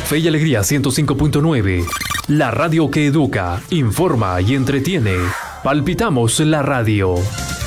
Fe y Alegría 105.9. La radio que educa, informa y entretiene. Palpitamos la radio.